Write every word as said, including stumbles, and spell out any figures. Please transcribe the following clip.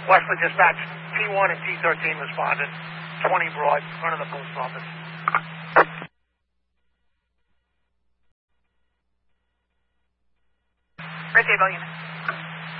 Westwood Dispatch, T one and T thirteen responded. twenty Broad, front of the post office. Red Table Unit.